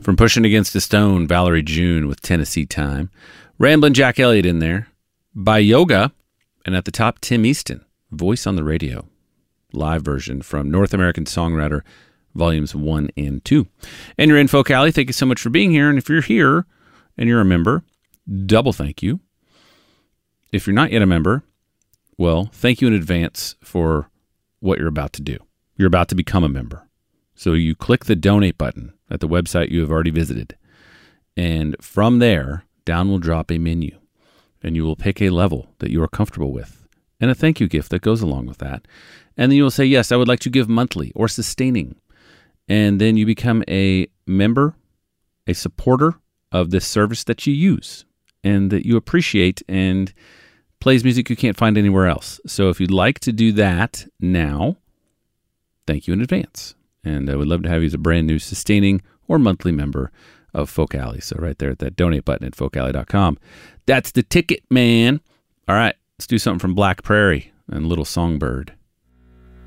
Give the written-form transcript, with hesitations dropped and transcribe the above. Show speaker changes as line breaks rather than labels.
From Pushing Against a Stone, Valerie June with Tennessee Time. Ramblin' Jack Elliott in there. By Yoga. And at the top, Tim Easton, Voice on the Radio. Live version from North American Songwriter, Volumes 1 and 2. And you're in Folk Alley. Thank you so much for being here. And if you're here and you're a member, double thank you. If you're not yet a member, well, thank you in advance for what you're about to do. You're about to become a member. So you click the donate button at the website you have already visited. And from there, down will drop a menu. And you will pick a level that you are comfortable with. And a thank you gift that goes along with that. And then you will say, yes, I would like to give monthly or sustaining. And then you become a member, a supporter of this service that you use and that you appreciate and plays music you can't find anywhere else. So if you'd like to do that now, thank you in advance. And I would love to have you as a brand new sustaining or monthly member of Folk Alley. So right there at that donate button at folkalley.com. That's the ticket, man. All right, let's do something from Black Prairie and Little Songbird.